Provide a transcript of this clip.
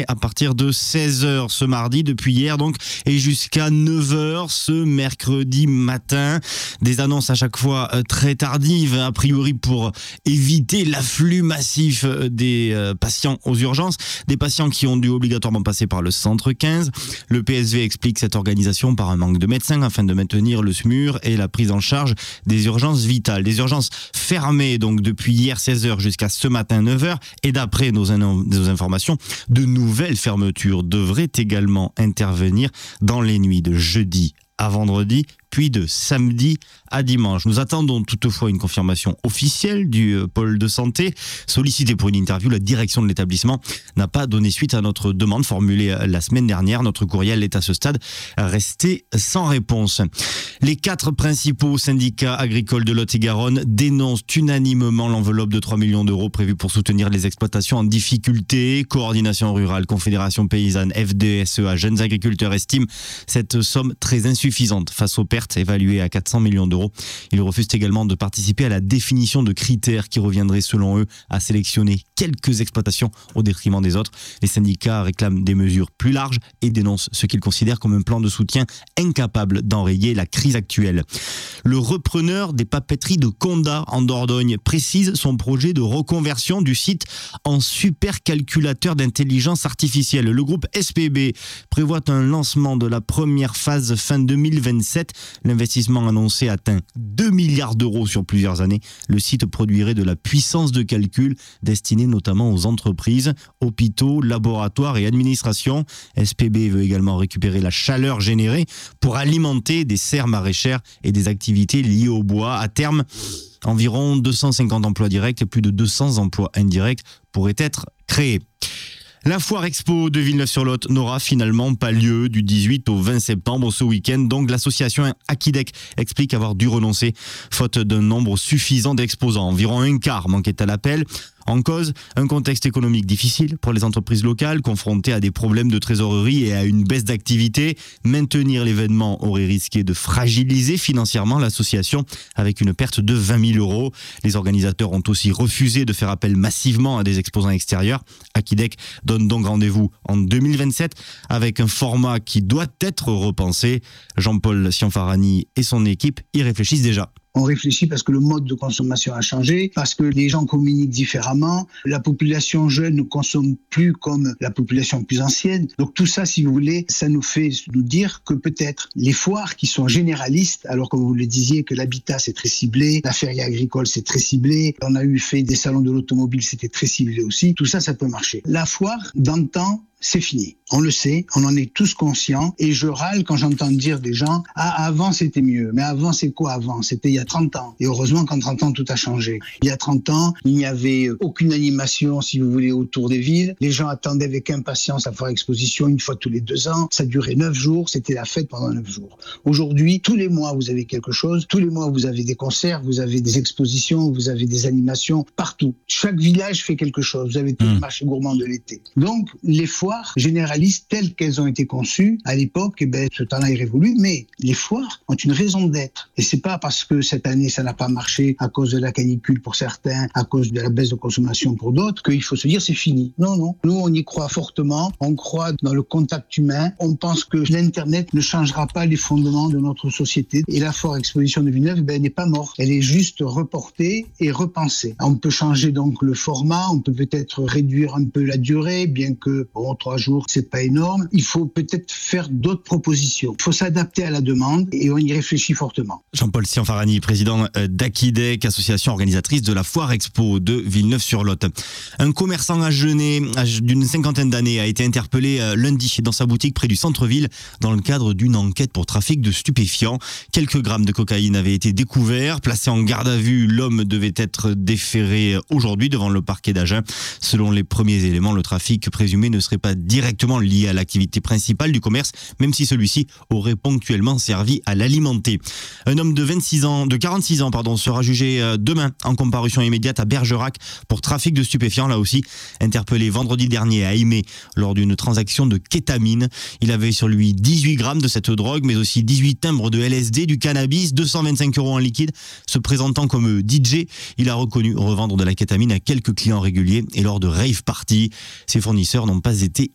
à partir de 16h ce mardi, depuis hier donc, et jusqu'à 9h ce mercredi matin. Des annonces à chaque fois très tardives, a priori pour éviter l'afflux massif des patients aux urgences, des patients qui ont dû obligatoirement passer par le centre 15. Le PSV explique cette organisation par un manque de médecins afin de maintenir le SMUR et la prise en charge des urgences vitales. Des urgences fermées donc depuis hier 16h jusqu'à ce matin 9h, et d'après nos informations, de nouvelles fermetures devraient également intervenir dans les nuits de jeudi à vendredi, puis de samedi à dimanche. Nous attendons toutefois une confirmation officielle du pôle de santé. Sollicité pour une interview, la direction de l'établissement n'a pas donné suite à notre demande formulée la semaine dernière. Notre courriel est à ce stade resté sans réponse. Les 4 principaux syndicats agricoles de Lot-et-Garonne dénoncent unanimement l'enveloppe de 3 millions d'euros prévue pour soutenir les exploitations en difficulté. Coordination rurale, Confédération paysanne, FDSEA, Jeunes agriculteurs estiment cette somme très insuffisante face aux pertes évaluées à 400 millions d'euros. Ils refusent également de participer à la définition de critères qui reviendraient selon eux à sélectionner quelques exploitations au détriment des autres. Les syndicats réclament des mesures plus larges et dénoncent ce qu'ils considèrent comme un plan de soutien incapable d'enrayer la crise actuelle. Le repreneur des papeteries de Condat en Dordogne précise son projet de reconversion du site en supercalculateur d'intelligence artificielle. Le groupe SPB prévoit un lancement de la première phase fin 2027. L'investissement annoncé atteint 2 milliards d'euros sur plusieurs années. Le site produirait de la puissance de calcul destinée notamment aux entreprises, hôpitaux, laboratoires et administrations. SPB veut également récupérer la chaleur générée pour alimenter des serres maraîchères et des activités liées au bois. À terme, environ 250 emplois directs et plus de 200 emplois indirects pourraient être créés. La foire expo de Villeneuve-sur-Lot n'aura finalement pas lieu du 18 au 20 septembre ce week-end. Donc l'association Akidec explique avoir dû renoncer faute d'un nombre suffisant d'exposants. Environ un quart manquait à l'appel. En cause, un contexte économique difficile pour les entreprises locales, confrontées à des problèmes de trésorerie et à une baisse d'activité. Maintenir l'événement aurait risqué de fragiliser financièrement l'association avec une perte de 20 000 euros. Les organisateurs ont aussi refusé de faire appel massivement à des exposants extérieurs. Akidec donne donc rendez-vous en 2027 avec un format qui doit être repensé. Jean-Paul Cianfarani et son équipe y réfléchissent déjà. On réfléchit parce que le mode de consommation a changé, parce que les gens communiquent différemment, la population jeune ne consomme plus comme la population plus ancienne. Donc tout ça, si vous voulez, ça nous fait nous dire que peut-être les foires qui sont généralistes, alors comme vous le disiez, que l'habitat c'est très ciblé, la feria agricole c'est très ciblé, on a fait des salons de l'automobile, c'était très ciblé aussi, tout ça, ça peut marcher. La foire, d'antan, c'est fini. On le sait, on en est tous conscients et je râle quand j'entends dire des gens « Ah, avant c'était mieux ». Mais avant, c'est quoi avant ? C'était il y a 30 ans. Et heureusement qu'en 30 ans, tout a changé. Il y a 30 ans, il n'y avait aucune animation, si vous voulez, autour des villes. Les gens attendaient avec impatience la foire exposition une fois tous les 2 ans. Ça durait 9 jours, c'était la fête pendant 9 jours. Aujourd'hui, tous les mois, vous avez quelque chose. Tous les mois, vous avez des concerts, vous avez des expositions, vous avez des animations partout. Chaque village fait quelque chose. Vous avez tout le marché gourmand de l'été. Donc, les foires généralistes telles qu'elles ont été conçues à l'époque, ce temps-là est révolu, mais les foires ont une raison d'être. Et c'est pas parce que cette année ça n'a pas marché à cause de la canicule pour certains, à cause de la baisse de consommation pour d'autres, qu'il faut se dire c'est fini. Non. Nous, on y croit fortement. On croit dans le contact humain. On pense que l'Internet ne changera pas les fondements de notre société. Et la foire exposition de Villeneuve, elle n'est pas morte. Elle est juste reportée et repensée. On peut changer donc le format. On peut peut-être réduire un peu la durée, bien que 3 jours, c'est pas énorme. Il faut peut-être faire d'autres propositions. Il faut s'adapter à la demande et on y réfléchit fortement. Jean-Paul Cianfarani, président d'Akidec, association organisatrice de la Foire Expo de Villeneuve-sur-Lot. Un commerçant âgé d'une 50aine d'années a été interpellé lundi dans sa boutique près du centre-ville dans le cadre d'une enquête pour trafic de stupéfiants. Quelques grammes de cocaïne avaient été découverts. Placé en garde à vue, l'homme devait être déféré aujourd'hui devant le parquet d'Agen. Selon les premiers éléments, le trafic présumé ne serait pas directement lié à l'activité principale du commerce, même si celui-ci aurait ponctuellement servi à l'alimenter. Un homme de 46 ans, sera jugé demain en comparution immédiate à Bergerac pour trafic de stupéfiants, là aussi interpellé vendredi dernier à Aimé lors d'une transaction de kétamine. Il avait sur lui 18 grammes de cette drogue, mais aussi 18 timbres de LSD, du cannabis, 225 € en liquide. Se présentant comme DJ, il a reconnu revendre de la kétamine à quelques clients réguliers et lors de rave parties. Ses fournisseurs n'ont pas été